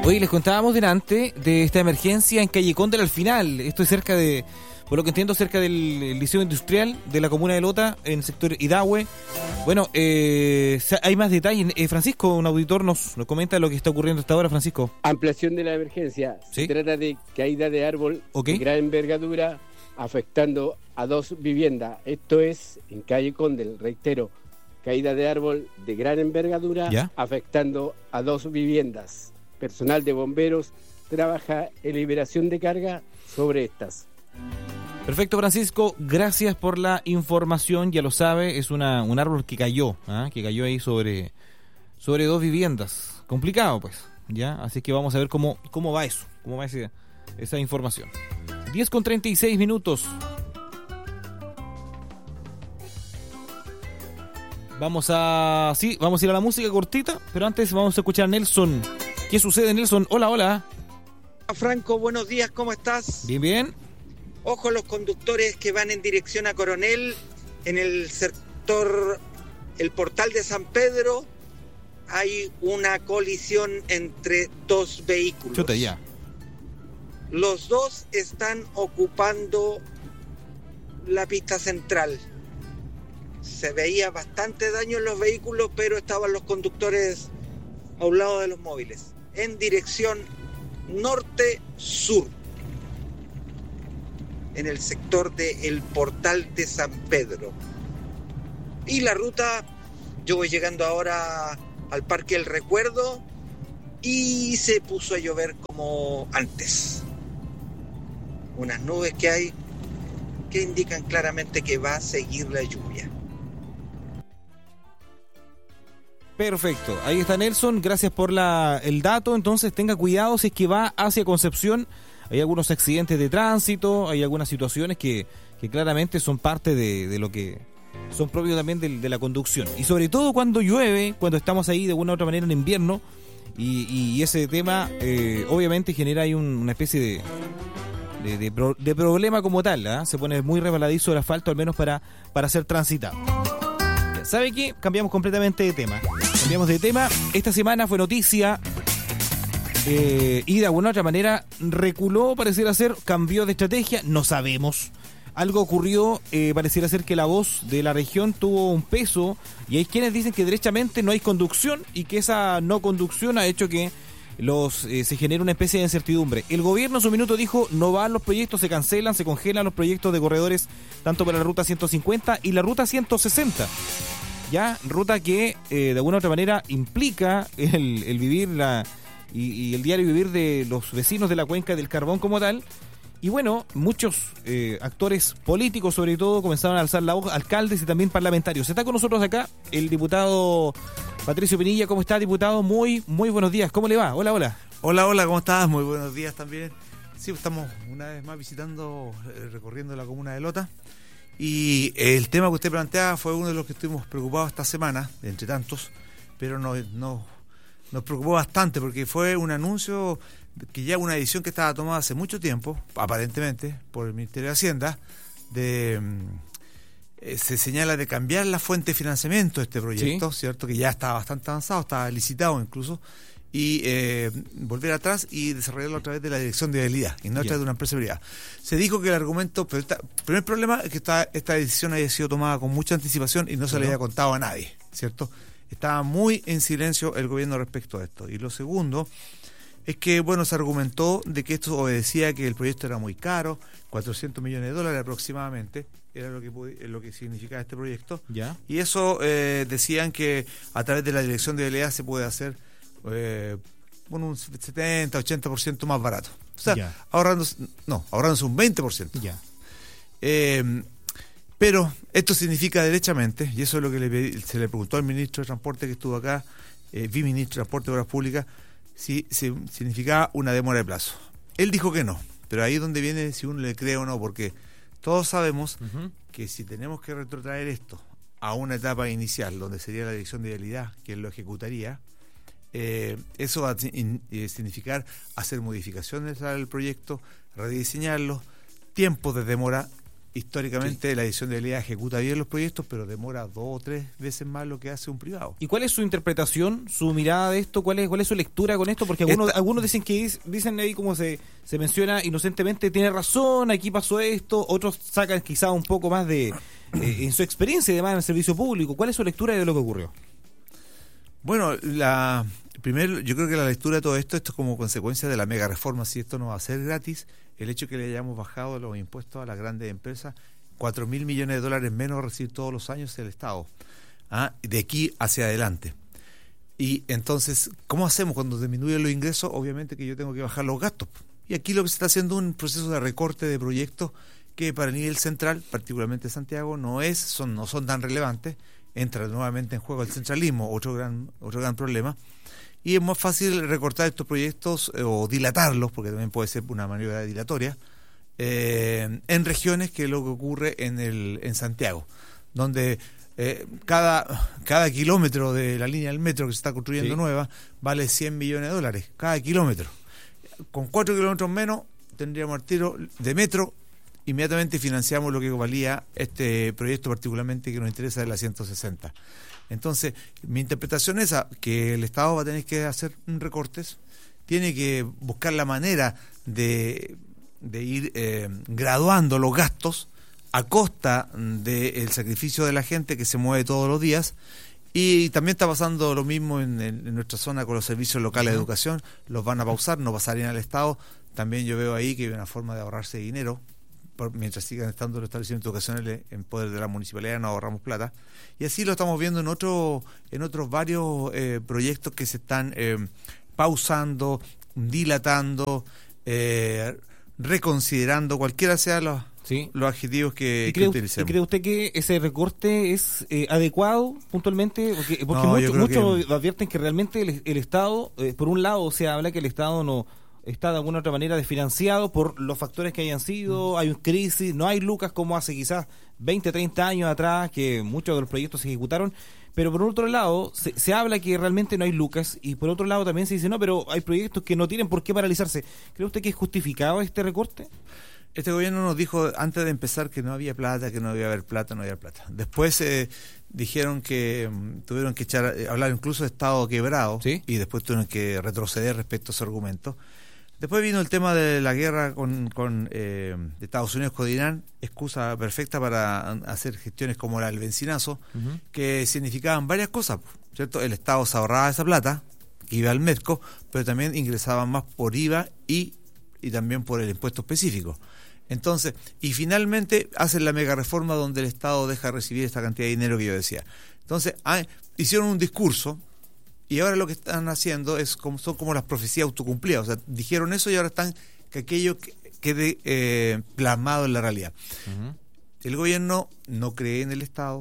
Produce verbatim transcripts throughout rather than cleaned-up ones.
Oye, les contábamos delante de esta emergencia en Calle Cóndel al final. Esto es cerca de, por lo que entiendo, cerca del Liceo Industrial de la comuna de Lota, en el sector Idahue. Bueno, eh, hay más detalles. Eh, Francisco, un auditor, nos, nos comenta lo que está ocurriendo hasta ahora, Francisco. Ampliación de la emergencia. ¿Sí? Se trata de caída de árbol Okay. de gran envergadura afectando a dos viviendas. Esto es en Calle Cóndel, reitero, caída de árbol de gran envergadura ¿Ya? afectando a dos viviendas. Personal de bomberos trabaja en liberación de carga sobre estas. Perfecto, Francisco, gracias por la información. Ya lo sabe, es una un árbol que cayó, ¿ah? que cayó ahí sobre, sobre dos viviendas. Complicado, pues, ya. Así que vamos a ver cómo, cómo va eso, cómo va ese, esa información. diez con treinta y seis minutos. Vamos a... Sí, vamos a ir a la música cortita, pero antes vamos a escuchar a Nelson. ¿Qué sucede, Nelson? Hola, hola. Franco, buenos días, ¿cómo estás? Bien, bien. Ojo los conductores que van en dirección a Coronel, en el sector, el portal de San Pedro, hay una colisión entre dos vehículos. Chuta, ya. Los dos están ocupando la pista central. Se veía bastante daño en los vehículos, pero estaban los conductores a un lado de los móviles, en dirección norte-sur, en el sector del portal de San Pedro. Y la ruta, yo voy llegando ahora al Parque El Recuerdo y se puso a llover como antes. Unas nubes que hay que indican claramente que va a seguir la lluvia. Perfecto, ahí está Nelson, gracias por la, el dato. Entonces tenga cuidado si es que va hacia Concepción. Hay algunos accidentes de tránsito, hay algunas situaciones que, que claramente son parte de, de lo que son propios también de, de la conducción. Y sobre todo cuando llueve, cuando estamos ahí de una u otra manera en invierno, y, y ese tema eh, obviamente genera ahí un, una especie de, de, de, pro, de problema como tal, ¿eh? Se pone muy resbaladizo el asfalto, al menos para, para ser transitado. ¿Sabe qué? Cambiamos completamente de tema. Cambiamos de tema. Esta semana fue noticia eh, y de alguna otra manera reculó, pareciera ser, cambió de estrategia. No sabemos. Algo ocurrió, eh, pareciera ser que la voz de la región tuvo un peso y hay quienes dicen que derechamente no hay conducción y que esa no conducción ha hecho que los eh, se genere una especie de incertidumbre. El gobierno en su minuto dijo, no van los proyectos, se cancelan, se congelan los proyectos de corredores tanto para la ruta ciento cincuenta y la ruta ciento sesenta. Ya, ruta que eh, de alguna u otra manera implica el, el vivir la y, y el diario vivir de los vecinos de la cuenca del Carbón como tal. Y bueno, muchos eh, actores políticos sobre todo comenzaron a alzar la voz, alcaldes y también parlamentarios. Está con nosotros acá el diputado Patricio Pinilla. ¿Cómo está, diputado? Muy, muy buenos días. ¿Cómo le va? Hola, hola. Hola, hola, ¿cómo estás? Muy buenos días también. Sí, estamos una vez más visitando, eh, recorriendo la comuna de Lota. Y el tema que usted plantea fue uno de los que estuvimos preocupados esta semana, entre tantos, pero no, no, nos preocupó bastante porque fue un anuncio que ya una decisión que estaba tomada hace mucho tiempo, aparentemente, por el Ministerio de Hacienda, de eh, se señala de cambiar la fuente de financiamiento de este proyecto, ¿sí? ¿Cierto? Que ya estaba bastante avanzado, estaba licitado incluso, y eh, volver atrás y desarrollarlo a través de la dirección de vialidad y no a través de una empresa privada. Se dijo que el argumento, pero el primer problema es que esta, esta decisión haya sido tomada con mucha anticipación y no se ¿no? le haya contado a nadie, ¿cierto? Estaba muy en silencio el gobierno respecto a esto. Y lo segundo es que, bueno, se argumentó de que esto obedecía a que el proyecto era muy caro, cuatrocientos millones de dólares aproximadamente, era lo que lo que significaba este proyecto. ¿Ya? Y eso eh, decían que a través de la dirección de vialidad se puede hacer Eh, bueno, un setenta, ochenta por ciento más barato. O sea, yeah. ahorrándose, no, ahorrándose un veinte por ciento. Yeah. Eh, pero esto significa derechamente, y eso es lo que le pedí, se le preguntó al ministro de Transporte que estuvo acá, eh, viceministro de Transporte y Obras Públicas, si, si significaba una demora de plazo. Él dijo que no, pero ahí es donde viene si uno le cree o no, porque todos sabemos uh-huh. que si tenemos que retrotraer esto a una etapa inicial, donde sería la dirección de vialidad, que lo ejecutaría, Eh, eso va a in, eh, significar hacer modificaciones al proyecto, rediseñarlo, tiempos de demora históricamente sí. La Dirección de Vialidad ejecuta bien los proyectos, pero demora dos o tres veces más lo que hace un privado. ¿Y cuál es su interpretación, su mirada de esto? ¿Cuál es cuál es su lectura con esto? Porque algunos Esta... algunos dicen que dicen ahí como se, se menciona inocentemente, tiene razón, aquí pasó esto, otros sacan quizá un poco más de, eh, en su experiencia y demás en el servicio público. ¿Cuál es su lectura de lo que ocurrió? Bueno, la primero yo creo que la lectura de todo esto, esto es como consecuencia de la mega reforma, si esto no va a ser gratis, el hecho de que le hayamos bajado los impuestos a las grandes empresas, cuatro mil millones de dólares menos a recibir todos los años el Estado, ¿ah? De aquí hacia adelante. Y entonces, ¿cómo hacemos cuando disminuyen los ingresos? Obviamente que yo tengo que bajar los gastos. Y aquí lo que se está haciendo es un proceso de recorte de proyectos que para el nivel central, particularmente Santiago, no es, son, no son tan relevantes. Entra nuevamente en juego el centralismo, otro gran, otro gran problema. Y es más fácil recortar estos proyectos eh, o dilatarlos, porque también puede ser una maniobra dilatoria, eh, en regiones, que es lo que ocurre en el en Santiago, donde eh, cada cada kilómetro de la línea del metro que se está construyendo sí. nueva vale cien millones de dólares, cada kilómetro. Con cuatro kilómetros menos tendríamos el tiro de metro, inmediatamente financiamos lo que valía este proyecto, particularmente que nos interesa de la ciento sesenta. Entonces, mi interpretación es esa, que el Estado va a tener que hacer recortes, tiene que buscar la manera de, de ir eh, graduando los gastos a costa del sacrificio de la gente que se mueve todos los días. Y también está pasando lo mismo en, en, en nuestra zona con los servicios locales de educación, los van a pausar, no pasarían al Estado. También yo veo ahí que hay una forma de ahorrarse dinero. Mientras sigan estando los establecimientos educacionales en poder de la municipalidad, no ahorramos plata. Y así lo estamos viendo en otro, en otros varios eh, proyectos que se están eh, pausando, dilatando, eh, reconsiderando, cualquiera sean los, sí. los adjetivos que, que utilicemos. ¿Y cree usted que ese recorte es eh, adecuado puntualmente? Porque, porque no, muchos mucho que... advierten que realmente el, el Estado, eh, por un lado, se habla que el Estado no está de alguna otra manera desfinanciado por los factores que hayan sido, hay una crisis, no hay lucas como hace quizás veinte, treinta años atrás, que muchos de los proyectos se ejecutaron, pero por otro lado se, se habla que realmente no hay lucas, y por otro lado también se dice, no, pero hay proyectos que no tienen por qué paralizarse. ¿Cree usted que es justificado este recorte? Este gobierno nos dijo antes de empezar que no había plata, que no debía haber plata, no había plata. Después eh, dijeron que um, tuvieron que echar, eh, hablar incluso de Estado quebrado, ¿sí? Y después tuvieron que retroceder respecto a ese argumento. Después vino el tema de la guerra con, con eh, de Estados Unidos con Irán, excusa perfecta para hacer gestiones como la del bencinazo, uh-huh. que significaban varias cosas, ¿cierto? El Estado se ahorraba esa plata, que iba al merco, pero también ingresaban más por I V A y, y también por el impuesto específico. Entonces, y finalmente hacen la mega reforma donde el Estado deja recibir esta cantidad de dinero que yo decía. Entonces, hay, hicieron un discurso. Y ahora lo que están haciendo es como, son como las profecías autocumplidas. O sea, dijeron eso y ahora están que aquello quede eh, plasmado en la realidad. Uh-huh. El gobierno no cree en el Estado,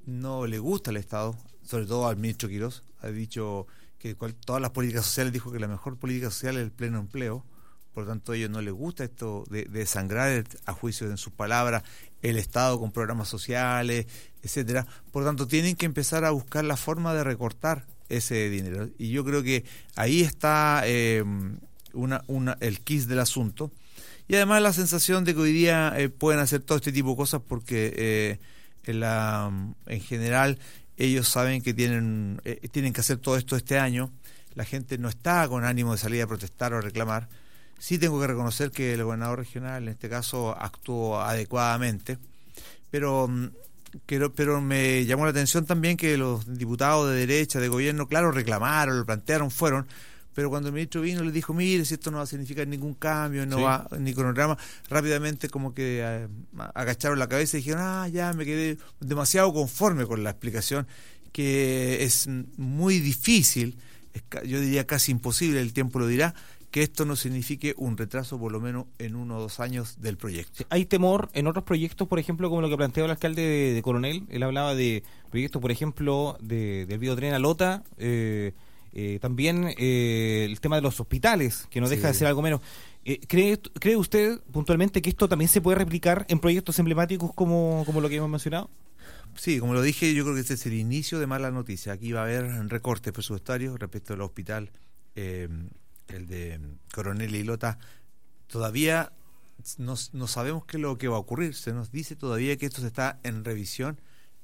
no le gusta el Estado, sobre todo al ministro Quirós. Ha dicho que cual, todas las políticas sociales, dijo que la mejor política social es el pleno empleo. Por lo tanto, a ellos no les gusta esto de, de sangrar, a juicio de sus palabras, el Estado con programas sociales, etcétera. Por lo tanto, tienen que empezar a buscar la forma de recortar ese dinero, y yo creo que ahí está eh, una, una, el quid del asunto, y además la sensación de que hoy día eh, pueden hacer todo este tipo de cosas porque eh, en, la, en general ellos saben que tienen eh, tienen que hacer todo esto este año. La gente no está con ánimo de salir a protestar o a reclamar. Sí tengo que reconocer que el gobernador regional en este caso actuó adecuadamente, pero Pero, pero me llamó la atención también que los diputados de derecha, de gobierno, claro, reclamaron, lo plantearon, fueron, pero cuando el ministro vino le dijo, mire, si esto no va a significar ningún cambio, no sí. va ni cronograma, rápidamente como que eh, agacharon la cabeza y dijeron, ah, ya me quedé demasiado conforme con la explicación, que es muy difícil, es, yo diría casi imposible, el tiempo lo dirá, que esto no signifique un retraso por lo menos en uno o dos años del proyecto. ¿Hay temor en otros proyectos, por ejemplo, como lo que planteó el alcalde de, de Coronel? Él hablaba de proyectos, por ejemplo, de, del biotren a Lota, eh, eh, también eh, el tema de los hospitales, que no deja sí. de ser algo menos. Eh, ¿cree, ¿Cree usted puntualmente que esto también se puede replicar en proyectos emblemáticos como, como lo que hemos mencionado? Sí, como lo dije, yo creo que este es el inicio de mala noticia. Aquí va a haber recortes presupuestarios respecto al hospital, eh, el de Coronel y Lota. Todavía no, no sabemos qué es lo que va a ocurrir. Se nos dice todavía que esto se está en revisión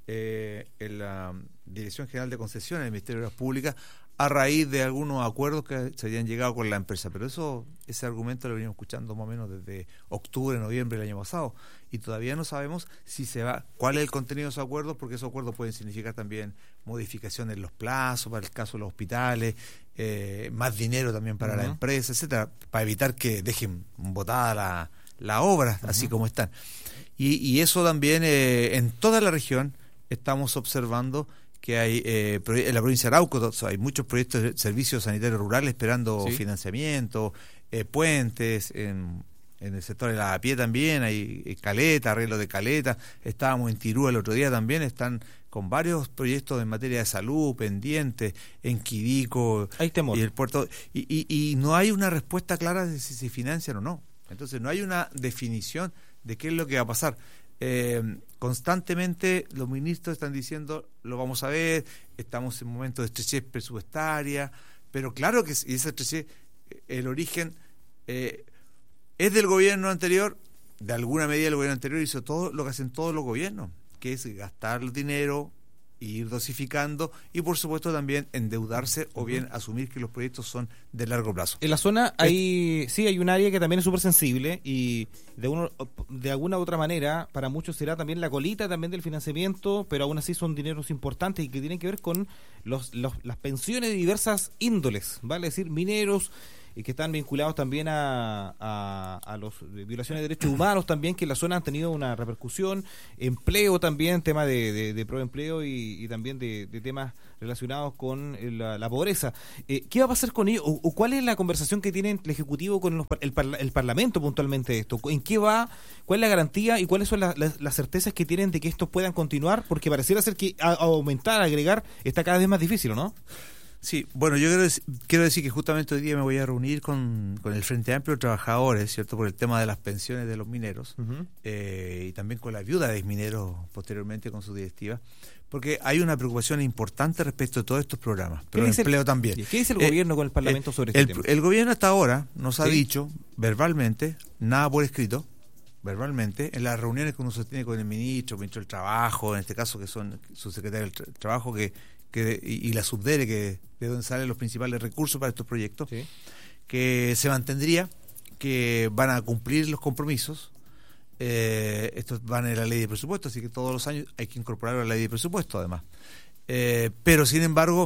eh, en la Dirección General de Concesiones del Ministerio de Obras Públicas a raíz de algunos acuerdos que se habían llegado con la empresa. Pero eso ese argumento lo venimos escuchando más o menos desde octubre, noviembre del año pasado, y todavía no sabemos si se va, cuál es el contenido de esos acuerdos, porque esos acuerdos pueden significar también modificaciones en los plazos para el caso de los hospitales, eh, más dinero también para uh-huh. la empresa, etcétera, para evitar que dejen botada la, la obra, uh-huh. así como están. Y, y eso también eh, en toda la región estamos observando que hay eh, en la provincia de Arauco hay muchos proyectos de servicios sanitarios rurales esperando ¿sí? financiamiento, eh, puentes, en, en el sector de la a pie también hay eh, caleta, arreglo de caleta. Estábamos en Tirúa el otro día también, están con varios proyectos en materia de salud pendientes, en Quidico hay temor. Y el puerto, y, y, y no hay una respuesta clara de si se financian o no. Entonces no hay una definición de qué es lo que va a pasar. Eh, constantemente los ministros están diciendo lo vamos a ver, estamos en momentos de estrechez presupuestaria, pero claro que esa estrechez, el origen eh, es del gobierno anterior, de alguna medida el gobierno anterior hizo todo lo que hacen todos los gobiernos, que es gastar el dinero, ir dosificando y por supuesto también endeudarse o bien asumir que los proyectos son de largo plazo. En la zona hay sí hay un área que también es súper sensible y de uno de alguna u otra manera para muchos será también la colita también del financiamiento, pero aún así son dineros importantes y que tienen que ver con los, los las pensiones de diversas índoles, vale decir mineros, y que están vinculados también a, a, a los violaciones de derechos humanos también, que en la zona han tenido una repercusión, empleo también, tema de, de, de proempleo y, y también de, de temas relacionados con la, la pobreza. Eh, ¿Qué va a pasar con ello? O, o ¿cuál es la conversación que tiene el Ejecutivo con los, el, el Parlamento puntualmente de esto? ¿En qué va? ¿Cuál es la garantía? ¿Y cuáles son la, la, las certezas que tienen de que estos puedan continuar? Porque pareciera ser que a, a aumentar, agregar, está cada vez más difícil, ¿o no? Sí, bueno, yo quiero, quiero decir que justamente hoy día me voy a reunir con, con el Frente Amplio de Trabajadores, ¿cierto?, por el tema de las pensiones de los mineros, uh-huh. eh, y también con la viuda de mineros posteriormente con su directiva, porque hay una preocupación importante respecto a todos estos programas, pero el empleo también. ¿Qué dice el eh, gobierno con el Parlamento eh, sobre este el, tema? El gobierno hasta ahora nos ha ¿Sí? dicho verbalmente, nada por escrito, verbalmente, en las reuniones que uno sostiene con el ministro, ministro del Trabajo, en este caso que son su secretario del tra- Trabajo, que Que, y, y la subdere, que de donde salen los principales recursos para estos proyectos, ¿sí? Que se mantendría, que van a cumplir los compromisos. Eh, estos van en la ley de presupuesto, así que todos los años hay que incorporarlo a la ley de presupuesto, además. Eh, pero, sin embargo,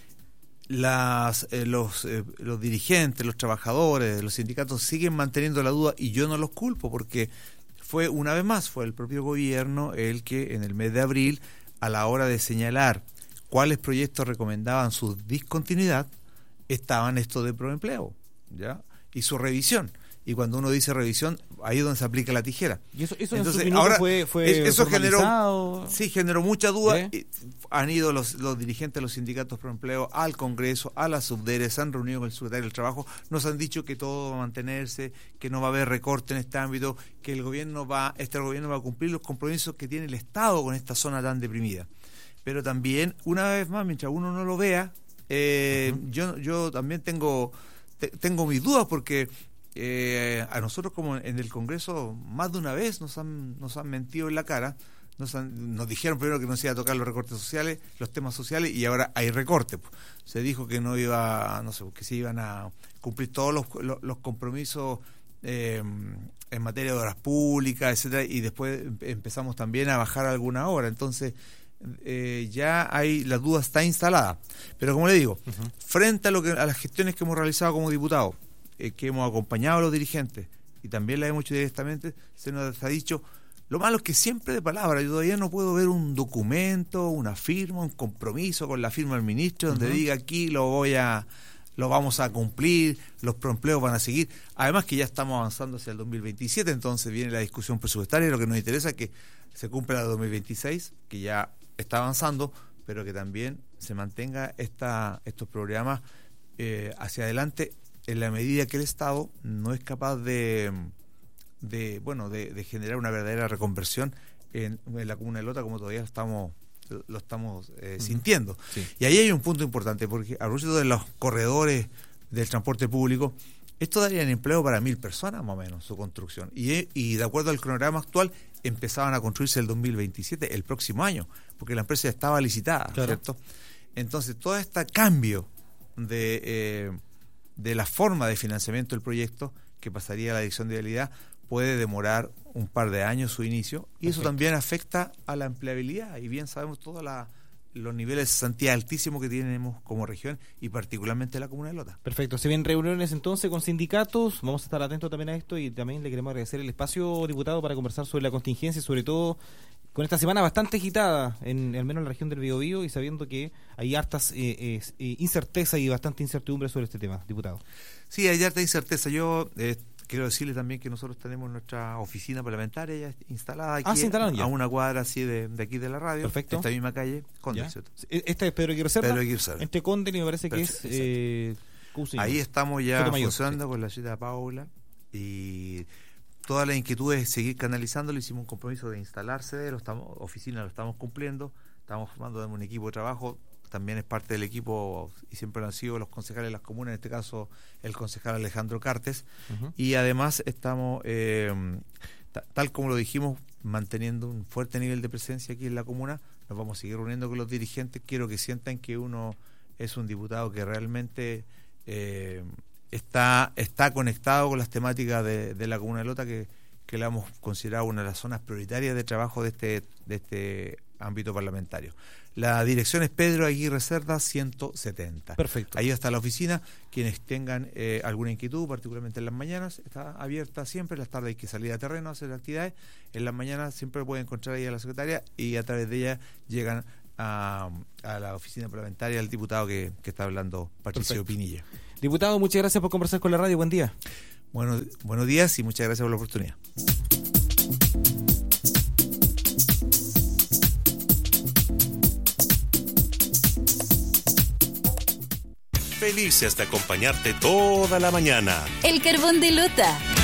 las eh, los, eh, los dirigentes, los trabajadores, los sindicatos siguen manteniendo la duda, y yo no los culpo, porque fue, una vez más, fue el propio gobierno el que en el mes de abril, a la hora de señalar cuáles proyectos recomendaban su discontinuidad, estaban estos de proempleo, ¿ya? Y su revisión. Y cuando uno dice revisión, ahí es donde se aplica la tijera. Y eso, eso Entonces, en su ahora fue, fue eso generó, sí, generó mucha duda. ¿Eh? Han ido los, los dirigentes de los sindicatos proempleo al Congreso, a las subderes, se han reunido con el secretario del Trabajo, nos han dicho que todo va a mantenerse, que no va a haber recorte en este ámbito, que el gobierno va, este gobierno va a cumplir los compromisos que tiene el Estado con esta zona tan deprimida. Pero también, una vez más, mientras uno no lo vea, eh, uh-huh. yo yo también tengo te, tengo mis dudas, porque eh, a nosotros, como en el Congreso, más de una vez nos han nos han mentido en la cara, nos, han, nos dijeron primero que no se iba a tocar los recortes sociales, los temas sociales, y ahora hay recortes. Se dijo que no iba, no sé, que se iban a cumplir todos los, los, los compromisos eh, en materia de obras públicas, etcétera, y después empezamos también a bajar alguna obra. Entonces, Eh, ya hay, la duda está instalada, pero como le digo, uh-huh. frente a lo que a las gestiones que hemos realizado como diputados, eh, que hemos acompañado a los dirigentes y también las hemos hecho directamente, se nos ha dicho, lo malo es que siempre de palabra, yo todavía no puedo ver un documento, una firma, un compromiso con la firma del ministro donde uh-huh. diga aquí lo voy a lo vamos a cumplir, los proempleos van a seguir. Además que ya estamos avanzando hacia el dos mil veintisiete, entonces viene la discusión presupuestaria, y lo que nos interesa es que se cumpla el dos mil veintiséis, que ya está avanzando, pero que también se mantenga esta, estos programas eh, hacia adelante en la medida que el Estado no es capaz de, de bueno de, de generar una verdadera reconversión en, en la comuna de Lota, como todavía estamos lo estamos eh, uh-huh. sintiendo. Sí. Y ahí hay un punto importante, porque a propósito de los corredores del transporte público, Esto daría empleo para mil personas más o menos, su construcción. Y, y de acuerdo al cronograma actual, empezaban a construirse el dos mil veintisiete, el próximo año, porque la empresa ya estaba licitada, claro. ¿Cierto? Entonces, todo este cambio de, eh, de la forma de financiamiento del proyecto, que pasaría a la Dirección de Vialidad, puede demorar un par de años su inicio. Y Perfecto. Eso también afecta a la empleabilidad. Y bien sabemos toda la... los niveles de cesantía altísimos que tenemos como región y particularmente la comuna de Lota. Perfecto, se vienen reuniones entonces con sindicatos, vamos a estar atentos también a esto y también le queremos agradecer el espacio, diputado, para conversar sobre la contingencia y sobre todo con esta semana bastante agitada, en al menos en la región del Biobío, y sabiendo que hay hartas eh, eh, incertezas y bastante incertidumbre sobre este tema, diputado. Sí, hay harta incerteza. Yo... Eh, Quiero decirle también que nosotros tenemos nuestra oficina parlamentaria ya instalada aquí, ah, a una cuadra así de, de aquí de la radio. Perfecto. Esta misma calle, Conde, ¿cierto? Esta es Pedro Aguirre Cerda. Pedro Aguirre Cerda. Entre Conde y me parece Perfecto, que es... Eh, ahí estamos ya Mayor, funcionando sí. con la ciudad Paula y todas las inquietudes es seguir canalizándolo. Hicimos un compromiso de instalarse, lo estamos, oficina lo estamos cumpliendo, estamos formando un equipo de trabajo. También es parte del equipo y siempre lo han sido los concejales de las comunas, en este caso el concejal Alejandro Cartes. Uh-huh. Y además estamos, eh, t- tal como lo dijimos, manteniendo un fuerte nivel de presencia aquí en la comuna. Nos vamos a seguir reuniendo con los dirigentes. Quiero que sientan que uno es un diputado que realmente eh, está, está conectado con las temáticas de, de la comuna de Lota, que, que la hemos considerado una de las zonas prioritarias de trabajo de este, de este ámbito parlamentario. La dirección es Pedro Aguirre Cerda ciento setenta. Perfecto. Ahí está la oficina. Quienes tengan eh, alguna inquietud, particularmente en las mañanas, está abierta siempre. En las tardes hay que salir a terreno a hacer actividades. En las mañanas siempre pueden encontrar ahí a la secretaria y a través de ella llegan a, a la oficina parlamentaria el diputado que, que está hablando, Patricio Perfecto. Pinilla. Diputado, muchas gracias por conversar con la radio. Buen día. Bueno, buenos días y muchas gracias por la oportunidad. Felices de acompañarte toda la mañana. El Carbón de Lota.